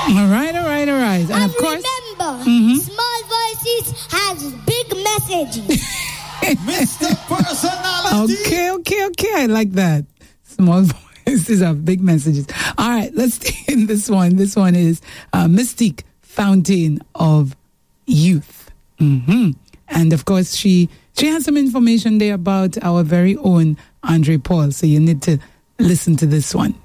All right. And of course, remember, small voices has big messages. Mr. Personality. Okay. I like that. Small voices have big messages. All right, let's take in this one. This one is Mystique, Fountain of Youth. And of course, she has some information there about our very own Andre Paul. So you need to listen to this one.